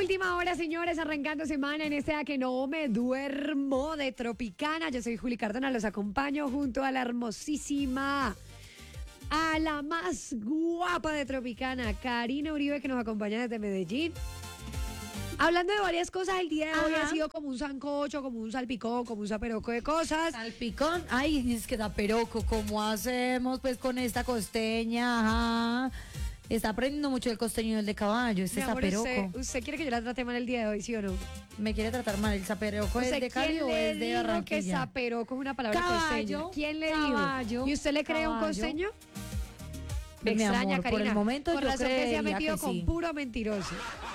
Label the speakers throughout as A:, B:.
A: última hora, señores, arrancando semana en este A que no me duermo de Tropicana. Yo soy Juli Cardona, los acompaño junto a la hermosísima, a la más guapa de Tropicana, Karina Uribe, que nos acompaña desde Medellín. Hablando de varias cosas, el día de hoy ha sido como un sancocho, como un salpicón, como un zaperoco de cosas.
B: Salpicón, ay, dices que zaperoco, ¿cómo hacemos pues con esta costeña? Ajá. Está aprendiendo mucho el costeño y el de caballo, este
A: Mi amor,
B: zaperoco.
A: ¿usted quiere que yo la trate mal el día de hoy, sí o no?
B: ¿Me quiere tratar mal? ¿El zaperoco es de Cali o es de
A: que
B: Barranquilla?
A: zaperoco es una palabra
B: Caballo,
A: costeña? ¿Quién le
B: caballo,
A: dijo? ¿Y usted le cree a un
B: caballo.
A: costeño? Me
B: Mi
A: extraña,
B: amor,
A: Karina.
B: por el momento
A: Por
B: yo
A: razón que se ha
B: creería
A: metido
B: que
A: con
B: sí.
A: puro mentiroso.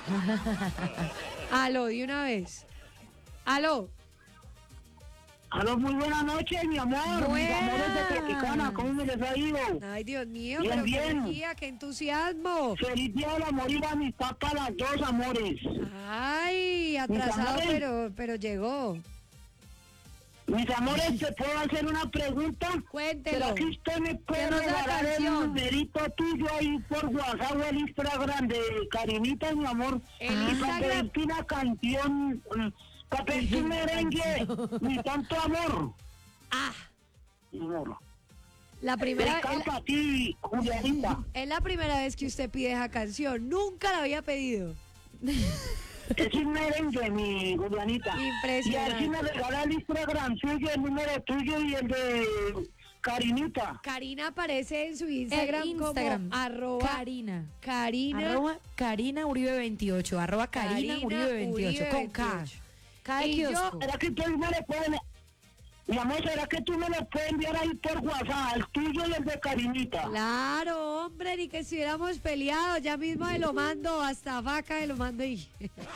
A: Aló, de una vez. Aló.
C: Aló, muy buenas noches, mi amor. Mis amores de Tropicana, ¿cómo me les ha ido?
A: Ay, Dios mío,
C: Bien,
A: pero qué
C: bien.
A: energía, qué entusiasmo.
C: Feliz día del amor y la amistad para las dos, amores.
A: Ay, atrasado,
C: Mis amores.
A: pero llegó.
C: Mis amores, ¿te puedo hacer una pregunta?
A: Cuéntelo.
C: ¿Será que usted me puede
B: Que nos dé la
C: regalar el
B: canción.
C: numerito tuyo ahí por WhatsApp o el Instagram de Karinita, mi amor?
A: El
C: Y para
A: Instagram.
C: pedirte una canción, para pedirte un merengue, mi tanto amor.
A: Ah,
C: Mi amor.
A: la primera
C: Me encanta a ti, Julianita.
A: es la primera vez que usted pide esa canción. Nunca la había pedido.
C: Es un merengue, mi Julianita.
A: Impresionante.
C: Y así me regala el Instagram suyo, el número tuyo y el de Karinita.
A: Karina aparece en su Instagram,
B: El Instagram,
A: como arroba
B: Karina.
A: Karina.
B: Arroba Karina Uribe 28, arroba Karina Uribe 28, con K.
A: 28.
B: K de
A: Y yo-
B: kiosco.
C: ¿Será que tú me le pueden... Mi amor, ¿será que tú me lo puedes enviar ahí por WhatsApp? El tuyo y el de Karinita.
A: Claro, hombre, ni que estuviéramos peleados. Ya mismo me lo mando, hasta vaca me lo mando y...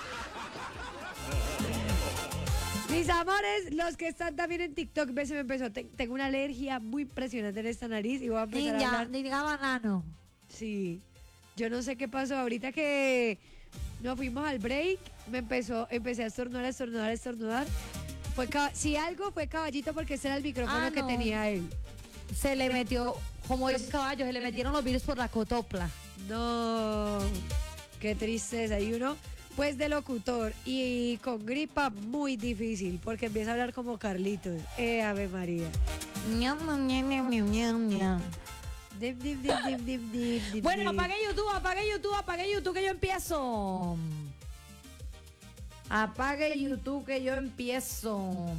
A: Mis amores, los que están también en TikTok, se me empezó. Tengo una alergia muy impresionante en esta nariz y voy a empezar a
B: Niña,
A: hablar.
B: niña banano.
A: Sí, yo no sé qué pasó. Ahorita que nos fuimos al break, empecé a estornudar. Si algo fue caballito porque ese era el micrófono
B: Ah,
A: que
B: no.
A: tenía él.
B: Se le metió, como dice caballo, se le metieron los virus por la cotopla.
A: No, qué tristeza. Y uno, pues de locutor y con gripa muy difícil porque empieza a hablar como Carlitos. Ave María.
B: Ñam, ñam, ñam, ñam, ñam, ñam.
A: Dip, dip, dip, dip, dip, dip, dip,
B: Bueno,
A: dip.
B: apague YouTube que yo empiezo. Apague YouTube que yo empiezo.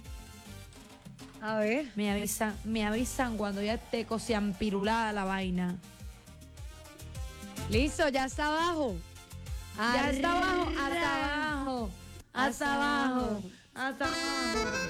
A: A ver.
B: Me avisan cuando ya esté cociampirulada la vaina.
A: Listo, ya está abajo.
B: Ya está abajo,
A: Arra-
B: hasta abajo, hasta abajo, hasta abajo.